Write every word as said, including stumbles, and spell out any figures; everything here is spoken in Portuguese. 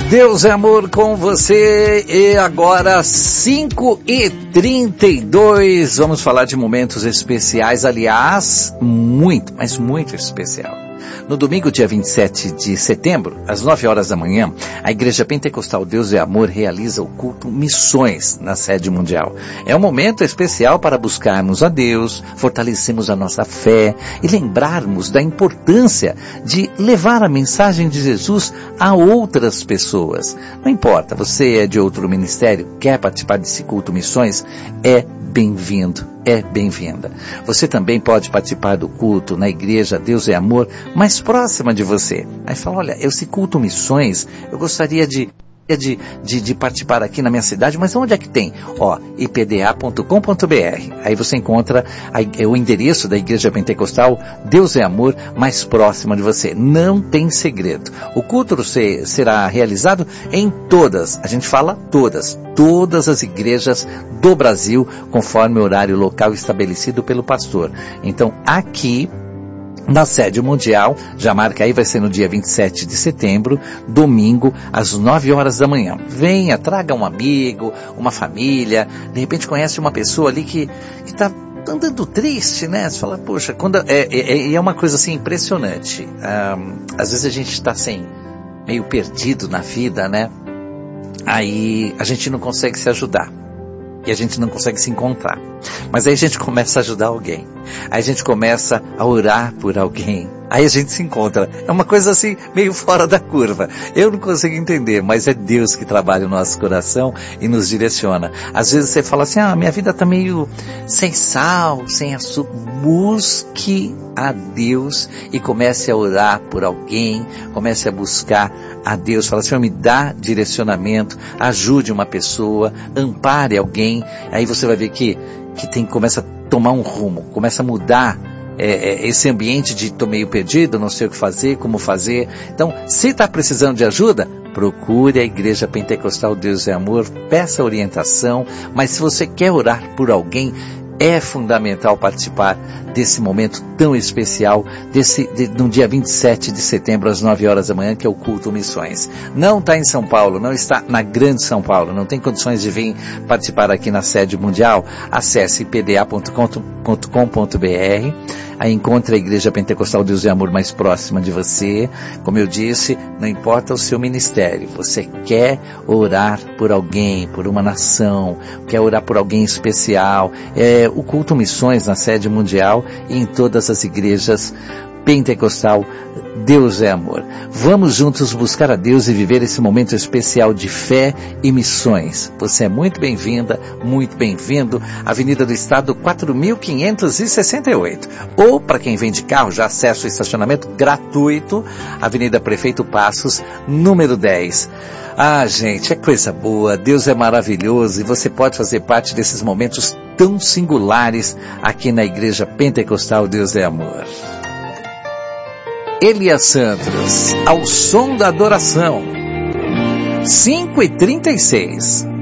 Deus é amor com você. E agora cinco e trinta e dois, vamos falar de momentos especiais, aliás, muito, mas muito especial. No domingo, dia vinte e sete de setembro, às nove horas da manhã, a Igreja Pentecostal Deus é Amor realiza o culto Missões na sede mundial. É um momento especial para buscarmos a Deus, fortalecermos a nossa fé e lembrarmos da importância de levar a mensagem de Jesus a outras pessoas. Não importa, você é de outro ministério, quer participar desse culto Missões, é bem-vindo, é bem-vinda. Você também pode participar do culto na igreja Deus é Amor mais próxima de você. Aí fala, olha, esse culto Missões, eu gostaria de, de, de, de participar aqui na minha cidade, mas onde é que tem? Ó, i p d a ponto com ponto b r. Aí você encontra a, o endereço da Igreja Pentecostal Deus é Amor mais próxima de você. Não tem segredo. O culto se, será realizado em todas, a gente fala todas, todas as igrejas do Brasil, conforme o horário local estabelecido pelo pastor. Então, aqui na sede mundial, já marca aí, vai ser no dia vinte e sete de setembro, domingo, às nove horas da manhã. Venha, traga um amigo, uma família, de repente conhece uma pessoa ali que está andando triste, né? Você fala, poxa, quando, é, é, é uma coisa assim impressionante. Ah, às vezes a gente está assim, meio perdido na vida, né? Aí a gente não consegue se ajudar. E a gente não consegue se encontrar. Mas aí a gente começa a ajudar alguém. Aí a gente começa a orar por alguém. Aí a gente se encontra. É uma coisa assim, meio fora da curva. Eu não consigo entender, mas é Deus que trabalha no nosso coração e nos direciona. Às vezes você fala assim, ah, minha vida está meio sem sal, sem açúcar. Busque a Deus e comece a orar por alguém, comece a buscar a Deus. Fala, Senhor, me dá direcionamento, ajude uma pessoa, ampare alguém. Aí você vai ver que, que tem, começa a tomar um rumo, começa a mudar É, é, esse ambiente de tô meio perdido, não sei o que fazer, como fazer. Então, se está precisando de ajuda, procure a Igreja Pentecostal Deus é Amor, peça orientação, mas se você quer orar por alguém, é fundamental participar desse momento tão especial, desse, de, no dia vinte e sete de setembro, às nove horas da manhã, que é o culto Missões. Não está em São Paulo, não está na Grande São Paulo, não tem condições de vir participar aqui na sede mundial? Acesse i p d a ponto com ponto b r, aí encontre a Igreja Pentecostal Deus é Amor mais próxima de você. Como eu disse, não importa o seu ministério, você quer orar por alguém, por uma nação, quer orar por alguém especial, é o culto Missões na sede mundial e em todas as igrejas Pentecostal Deus é Amor. Vamos juntos buscar a Deus e viver esse momento especial de fé e missões. Você é muito bem-vinda, muito bem-vindo. Avenida do Estado quatro mil quinhentos e sessenta e oito. Ou, para quem vem de carro, já acesso ao estacionamento gratuito, Avenida Prefeito Passos, número dez. Ah, gente, é coisa boa, Deus é maravilhoso e você pode fazer parte desses momentos tão singulares aqui na Igreja Pentecostal Deus é Amor. Elias Santos, ao som da adoração. cinco e trinta e seis.